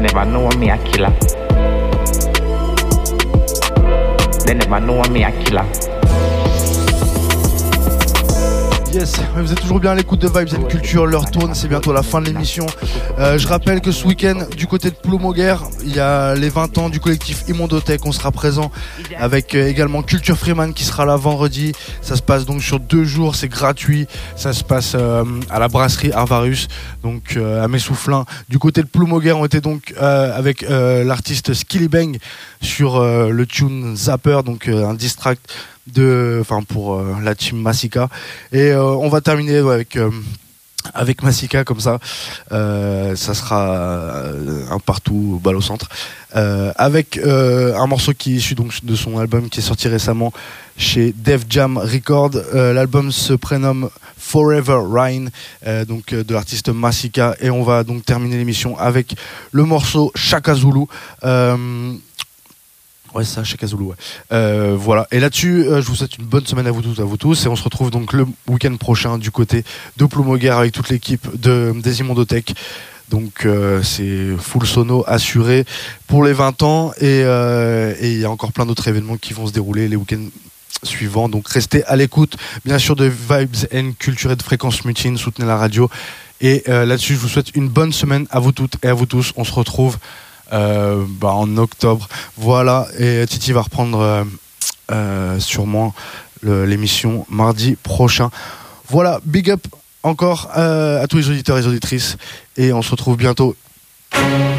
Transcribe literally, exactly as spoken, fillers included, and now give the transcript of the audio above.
never know me a killer. They never know me a killer. Yes, vous êtes toujours bien à l'écoute de Vibes and Culture, l'heure tourne, c'est bientôt la fin de l'émission. Euh, je rappelle que ce week-end, du côté de Plomoguer, il y a les vingt ans du collectif Immondotech, on sera présent avec euh, également Culture Freeman qui sera là vendredi. Ça se passe donc sur deux jours, c'est gratuit, ça se passe euh, à la brasserie Arvarus, donc euh, à Messoufflin. Du côté de Plomoguer, on était donc euh, avec euh, l'artiste Skilly Bang sur euh, le tune Zapper, donc euh, un diss track de, enfin pour euh, la team Massika, et euh, on va terminer avec euh, avec Massika comme ça. Euh, ça sera euh, un partout balle au centre euh, avec euh, un morceau qui est issu donc de son album qui est sorti récemment chez Def Jam Records. Euh, l'album se prénomme Forever Rain, euh, donc euh, de l'artiste Massika, et on va donc terminer l'émission avec le morceau Shaka Zulu. Euh, Ouais, ça, Shaka Zulu, ouais. Euh, voilà. Et là-dessus, euh, je vous souhaite une bonne semaine à vous tous, à vous tous. Et on se retrouve donc le week-end prochain du côté de Plomoguer avec toute l'équipe de, des Immondotech. Donc, euh, c'est full sono assuré pour les vingt ans. Et euh, et il y a encore plein d'autres événements qui vont se dérouler les week-ends suivants. Donc, restez à l'écoute, bien sûr, de Vibes and Culture et de Fréquence Mutine. Soutenez la radio. Et euh, là-dessus, je vous souhaite une bonne semaine à vous toutes et à vous tous. On se retrouve Euh, bah, en octobre, voilà, et Titi va reprendre euh, euh, sûrement le, l'émission mardi prochain. Voilà, big up encore euh, à tous les auditeurs et les auditrices, et on se retrouve bientôt.